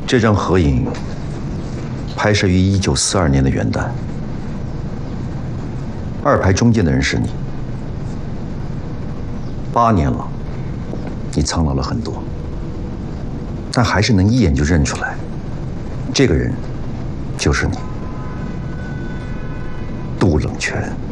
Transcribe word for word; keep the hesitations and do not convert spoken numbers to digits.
这张合影拍摄于一九四二年的元旦，二排中间的人是你。八年了，你苍老了很多，但还是能一眼就认出来，这个人就是你，杜冷泉。